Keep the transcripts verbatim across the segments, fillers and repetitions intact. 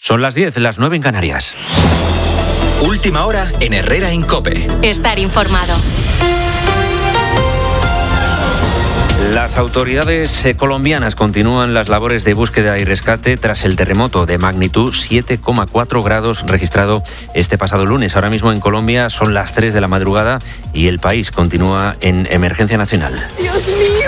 Son las diez, las nueve en Canarias. Última hora en Herrera en COPE. Estar informado. Las autoridades colombianas continúan las labores de búsqueda y rescate tras el terremoto de magnitud siete coma cuatro grados registrado este pasado lunes. Ahora mismo en Colombia son las tres de la madrugada y el país continúa en emergencia nacional. ¡Dios mío!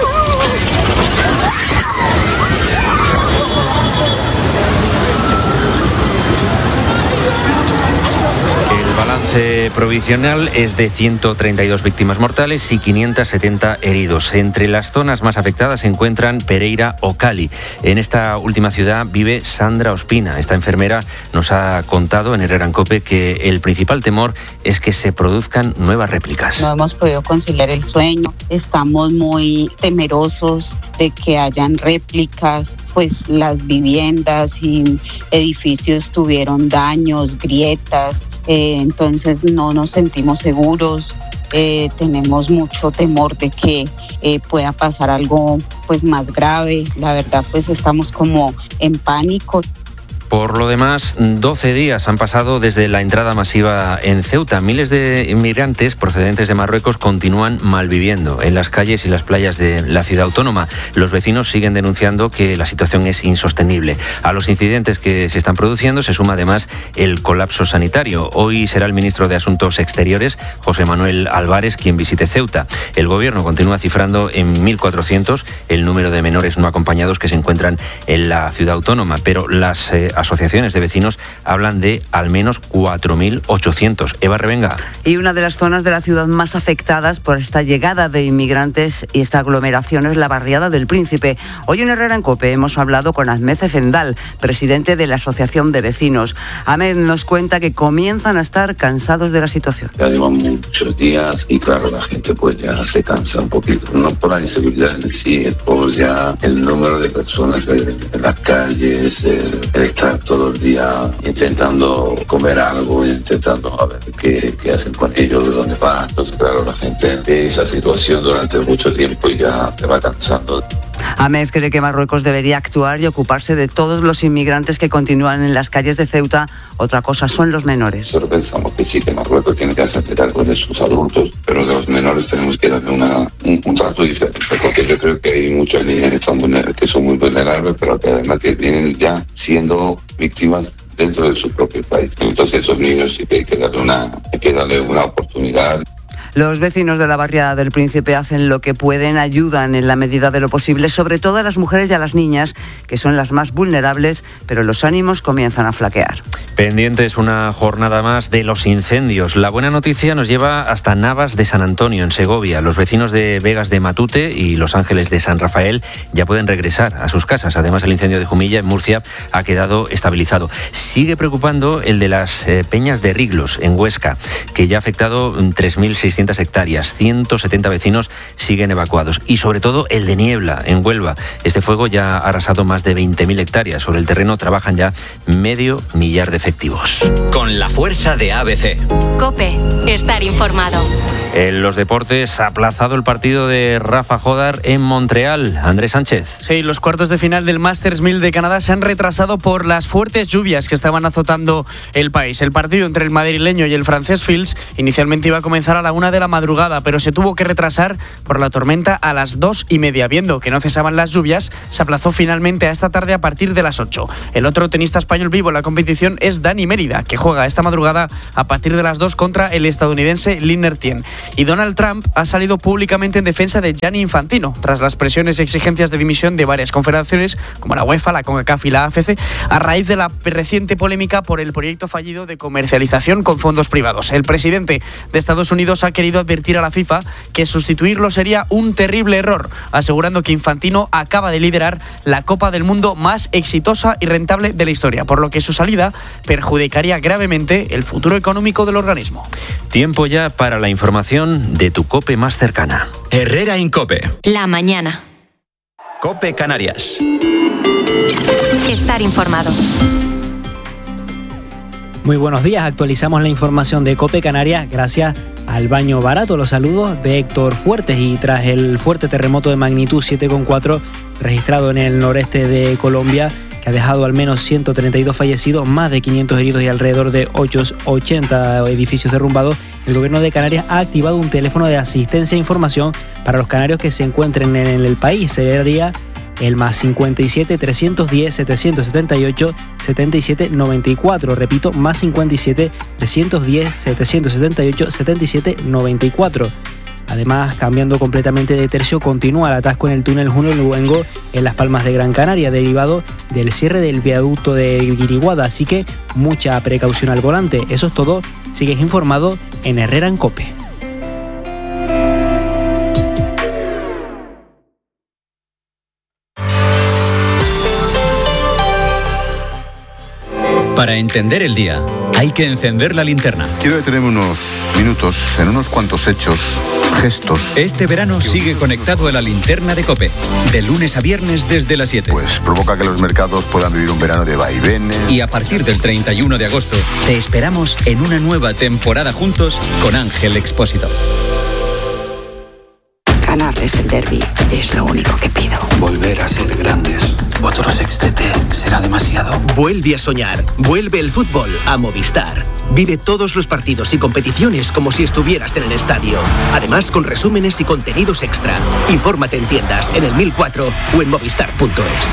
El balance provisional es de ciento treinta y dos víctimas mortales y quinientos setenta heridos. Entre las zonas más afectadas se encuentran Pereira o Cali. En esta última ciudad vive Sandra Ospina. Esta enfermera nos ha contado en Herrera en COPE que el principal temor es que se produzcan nuevas réplicas. No hemos podido conciliar el sueño, estamos muy temerosos de que hayan réplicas, pues las viviendas y edificios tuvieron daños, grietas, eh, entonces no nos sentimos seguros, eh, tenemos mucho temor de que eh, pueda pasar algo pues más grave. La verdad pues estamos como en pánico. Por lo demás, doce días han pasado desde la entrada masiva en Ceuta. Miles de inmigrantes procedentes de Marruecos continúan malviviendo en las calles y las playas de la ciudad autónoma. Los vecinos siguen denunciando que la situación es insostenible. A los incidentes que se están produciendo se suma además el colapso sanitario. Hoy será el ministro de Asuntos Exteriores, José Manuel Álvarez, quien visite Ceuta. El gobierno continúa cifrando en mil cuatrocientos el número de menores no acompañados que se encuentran en la ciudad autónoma, pero las eh, asociaciones de vecinos hablan de al menos cuatro mil ochocientos. Eva Revenga. Y una de las zonas de la ciudad más afectadas por esta llegada de inmigrantes y esta aglomeración es la barriada del Príncipe. Hoy en Herrera en COPE hemos hablado con Ahmed Efendal, presidente de la Asociación de Vecinos. Ahmed nos cuenta que comienzan a estar cansados de la situación. Ya llevan muchos días y claro, la gente pues ya se cansa un poquito, no por la inseguridad en sí, es por ya el número de personas en las calles, el, el estar todo el día intentando comer algo, intentando a ver qué, qué hacen con ellos, de dónde van. Entonces, claro, la gente ve esa situación durante mucho tiempo y ya se va cansando. Ahmed cree que Marruecos debería actuar y ocuparse de todos los inmigrantes que continúan en las calles de Ceuta. Otra cosa son los menores. Nosotros pensamos que sí, que Marruecos tiene que hacerse cargo de sus adultos, pero de los menores tenemos que darle una, un, un trato diferente, porque yo creo que hay muchas niñas que, están vulner- que son muy vulnerables, pero que además que vienen ya siendo víctimas dentro de su propio país. Entonces esos niños sí que hay que darle una, hay que darle una oportunidad. Los vecinos de la barriada del Príncipe hacen lo que pueden, ayudan en la medida de lo posible, sobre todo a las mujeres y a las niñas, que son las más vulnerables, pero los ánimos comienzan a flaquear. Pendientes una jornada más de los incendios. La buena noticia nos lleva hasta Navas de San Antonio, en Segovia. Los vecinos de Vegas de Matute y Los Ángeles de San Rafael ya pueden regresar a sus casas. Además, el incendio de Jumilla, en Murcia, ha quedado estabilizado. Sigue preocupando el de las eh, Peñas de Riglos, en Huesca, que ya ha afectado tres mil seiscientas hectáreas. ciento setenta vecinos siguen evacuados. Y sobre todo el de Niebla, en Huelva. Este fuego ya ha arrasado más de veinte mil hectáreas. Sobre el terreno trabajan ya medio millar de efectivos. Con la fuerza de A B C. COPE. Estar informado. En los deportes, ha aplazado el partido de Rafa Jodar en Montreal. Andrés Sánchez. Sí, los cuartos de final del Masters mil de Canadá se han retrasado por las fuertes lluvias que estaban azotando el país. El partido entre el madrileño y el francés Fils inicialmente iba a comenzar a la una de la madrugada, pero se tuvo que retrasar por la tormenta a las dos y media. Viendo que no cesaban las lluvias, se aplazó finalmente a esta tarde a partir de las ocho. El otro tenista español vivo en la competición es Dani Mérida, que juega esta madrugada a partir de las dos contra el estadounidense Lynner Tien. Y Donald Trump ha salido públicamente en defensa de Gianni Infantino, tras las presiones y exigencias de dimisión de varias confederaciones, como la UEFA, la CONCACAF y la A F C, a raíz de la reciente polémica por el proyecto fallido de comercialización con fondos privados. El presidente de Estados Unidos ha querido advertir a la FIFA que sustituirlo sería un terrible error, asegurando que Infantino acaba de liderar la Copa del Mundo más exitosa y rentable de la historia, por lo que su salida perjudicaría gravemente el futuro económico del organismo. Tiempo ya para la información de tu COPE más cercana. Herrera en COPE. La mañana. COPE Canarias. Estar informado. Muy buenos días, actualizamos la información de COPE Canarias gracias al baño barato. Los saludos de Héctor Fuertes. Y tras el fuerte terremoto de magnitud siete coma cuatro registrado en el noreste de Colombia, que que ha dejado al menos ciento treinta y dos fallecidos, más de quinientos heridos y alrededor de ochenta edificios derrumbados, el gobierno de Canarias ha activado un teléfono de asistencia e información para los canarios que se encuentren en el país. Sería el más cincuenta y siete, trescientos diez, setecientos setenta y ocho, setenta y siete noventa y cuatro. Repito, más cincuenta y siete, trescientos diez, setecientos setenta y ocho, setenta y siete noventa y cuatro. Además, cambiando completamente de tercio, continúa el atasco en el túnel Junio Luengo en Las Palmas de Gran Canaria, derivado del cierre del viaducto de Guiriguada, así que mucha precaución al volante. Eso es todo. Sigues informado en Herrera en COPE. Para entender el día, hay que encender la linterna. Quiero detenerme unos minutos en unos cuantos hechos, gestos. Este verano sigue conectado a la linterna de COPE, de lunes a viernes desde las siete. Pues provoca que los mercados puedan vivir un verano de vaivenes. Y a partir del treinta y uno de agosto, te esperamos en una nueva temporada juntos con Ángel Expósito. Ganarles el derbi es lo único que pido. Volver a ser grandes. Otro sextete será demasiado. Vuelve a soñar. Vuelve el fútbol a Movistar. Vive todos los partidos y competiciones como si estuvieras en el estadio. Además, con resúmenes y contenidos extra. Infórmate en tiendas, en el mil cuatro o en movistar punto es.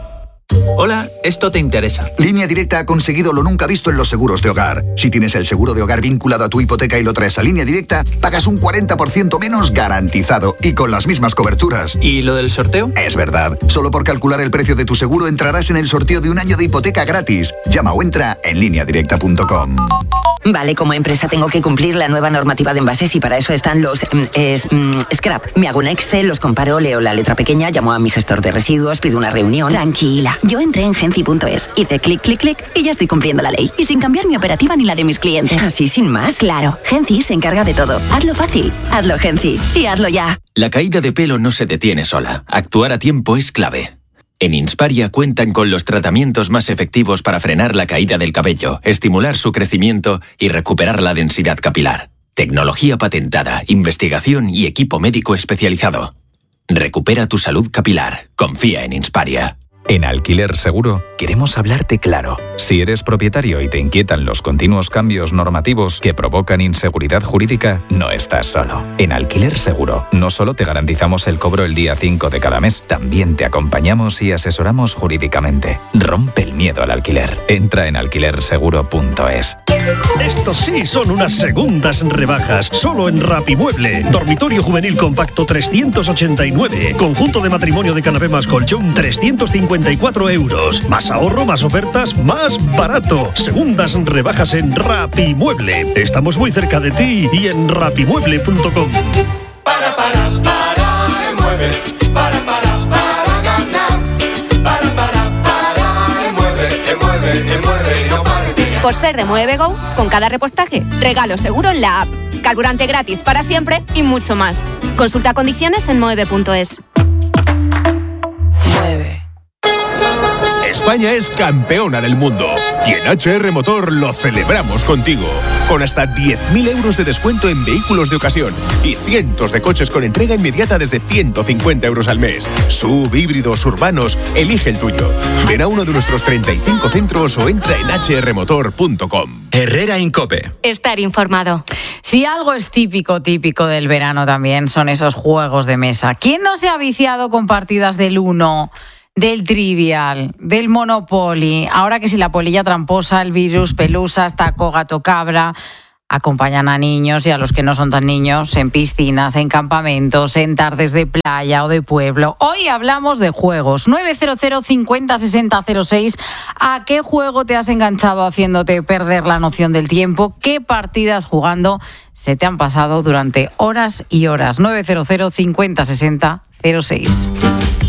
Hola, esto te interesa. Línea Directa ha conseguido lo nunca visto en los seguros de hogar. Si tienes el seguro de hogar vinculado a tu hipoteca y lo traes a Línea Directa, pagas un cuarenta por ciento menos garantizado y con las mismas coberturas. ¿Y lo del sorteo? Es verdad. Solo por calcular el precio de tu seguro entrarás en el sorteo de un año de hipoteca gratis. Llama o entra en línea directa punto com. Vale, como empresa tengo que cumplir la nueva normativa de envases y para eso están los eh, mm, scrap. Me hago un Excel, los comparo, leo la letra pequeña, llamo a mi gestor de residuos, pido una reunión. Tranquila, yo entré en genci punto es, hice clic, clic, clic y ya estoy cumpliendo la ley. Y sin cambiar mi operativa ni la de mis clientes. ¿Así sin más? Claro, Genci se encarga de todo. Hazlo fácil, hazlo Genci y hazlo ya. La caída de pelo no se detiene sola. Actuar a tiempo es clave. En Insparia cuentan con los tratamientos más efectivos para frenar la caída del cabello, estimular su crecimiento y recuperar la densidad capilar. Tecnología patentada, investigación y equipo médico especializado. Recupera tu salud capilar. Confía en Insparia. En Alquiler Seguro queremos hablarte claro. Si eres propietario y te inquietan los continuos cambios normativos que provocan inseguridad jurídica, no estás solo. En Alquiler Seguro no solo te garantizamos el cobro el día cinco de cada mes, también te acompañamos y asesoramos jurídicamente. Rompe el miedo al alquiler. Entra en alquiler seguro punto es. Estos sí son unas segundas rebajas, solo en Rapimueble. Dormitorio juvenil compacto trescientos ochenta y nueve. Conjunto de matrimonio de canapé más colchón trescientos cincuenta y cuatro euros. Más ahorro, más ofertas, más barato. Segundas rebajas en Rapimueble. Estamos muy cerca de ti y en rapimueble punto com. Para, para, para, mueve. Para, para, para ganar. Para, para, para, mueve, mueve, mueve y no pares de ganar. Por ser de Mueve Go, con cada repostaje, regalo seguro en la app. Carburante gratis para siempre y mucho más. Consulta condiciones en mueve punto es. Mueve. España es campeona del mundo y en H R Motor lo celebramos contigo. Con hasta diez mil euros de descuento en vehículos de ocasión y cientos de coches con entrega inmediata desde ciento cincuenta euros al mes. Sub, híbridos, urbanos, elige el tuyo. Ven a uno de nuestros treinta y cinco centros o entra en hache erre motor punto com. Herrera en COPE. Estar informado. Si algo es típico, típico del verano también, son esos juegos de mesa. ¿Quién no se ha viciado con partidas del Uno, del Trivial, del Monopoly? Ahora que si la polilla tramposa, el virus, pelusas, taco, gato, cabra, acompañan a niños y a los que no son tan niños en piscinas, en campamentos, en tardes de playa o de pueblo. Hoy hablamos de juegos. nueve cero cero, cincuenta, sesenta, cero seis. ¿A qué juego te has enganchado haciéndote perder la noción del tiempo? ¿Qué partidas jugando se te han pasado durante horas y horas? nueve cero cero, cincuenta, sesenta, cero seis.